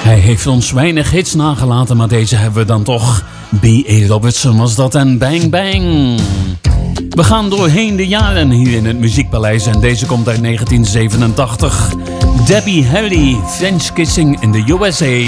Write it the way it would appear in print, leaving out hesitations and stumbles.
Hij heeft ons weinig hits nagelaten, maar deze hebben we dan toch. B.A. Robertson was dat en Bang Bang. We gaan doorheen de jaren hier in het Muziekpaleis en deze komt uit 1987. Debbie Harry, French Kissing in the USA.